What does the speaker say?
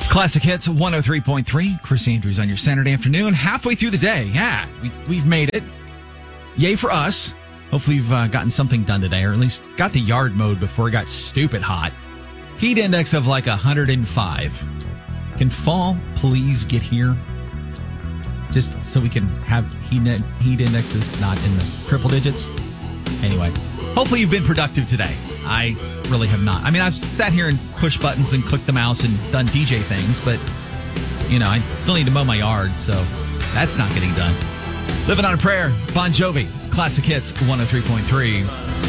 Classic Hits 103.3. Chris Andrews on your Saturday afternoon, halfway through the day. Yeah, we've made it. Yay for us. Hopefully you've gotten something done today, or at least got the yard mowed before it got stupid hot. Heat index of like 105. Can fall please get here? Just so we can have heat indexes not in the triple digits. Anyway, hopefully you've been productive today. I really have not. I mean, I've sat here and pushed buttons and clicked the mouse and done DJ things, but, I still need to mow my yard, so that's not getting done. Living on a Prayer, Bon Jovi, Classic Hits 103.3.